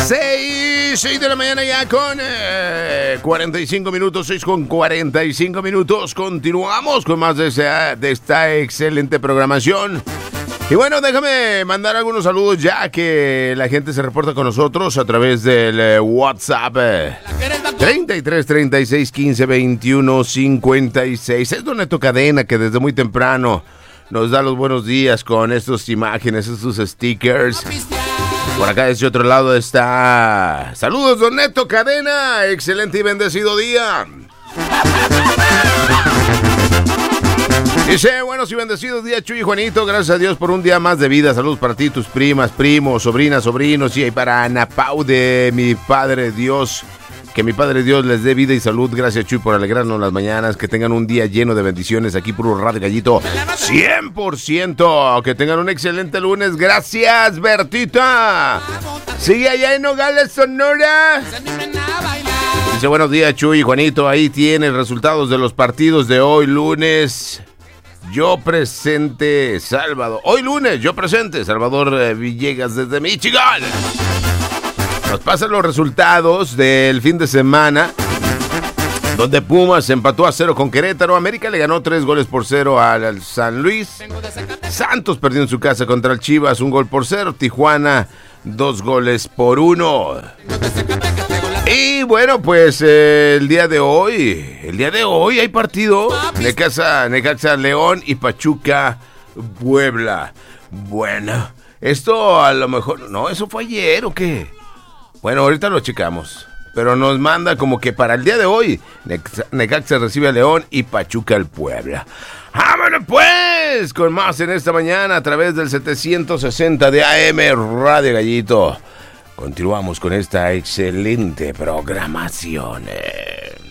6 de la mañana ya con 45 minutos, 6 con 45 minutos. Continuamos con más de esta excelente programación. Y bueno, déjame mandar algunos saludos ya que la gente se reporta con nosotros a través del WhatsApp 33 36 15 21 56. Es Don Neto Cadena que desde muy temprano nos da los buenos días con estas imágenes, estos stickers. Por acá, de ese otro lado está... Saludos, Don Neto Cadena. Excelente y bendecido día. Dice, buenos y bendecidos días, Chuy y Juanito. Gracias a Dios por un día más de vida. Saludos para ti, tus primas, primos, sobrinas, sobrinos. Y para Ana Pau de mi Padre Dios. Que mi Padre Dios les dé vida y salud. Gracias, Chuy, por alegrarnos las mañanas. Que tengan un día lleno de bendiciones. Aquí puro Radio Gallito 100%. Que tengan un excelente lunes. Gracias, Bertita. Sigue allá en Nogales, Sonora. Dice, buenos días, Chuy y Juanito. Ahí tienen resultados de los partidos de hoy, lunes. Yo presente, Salvador. Hoy lunes, yo presente, Salvador Villegas desde Michigan. Nos pasan los resultados del fin de semana, donde Pumas empató a 0 con Querétaro. América le ganó 3-0 al San Luis. Santos perdió en su casa contra el Chivas 1-0. Tijuana 2-1. Y bueno, pues el día de hoy hay partido. Necaxa León y Pachuca Puebla. Bueno, esto a lo mejor... No, ¿eso fue ayer o qué? Bueno, ahorita lo checamos. Pero nos manda como que para el día de hoy Necaxa recibe a León y Pachuca al Puebla. ¡Vámonos pues! Con más en esta mañana a través del 760 de AM Radio Gallito. Continuamos con esta excelente programación.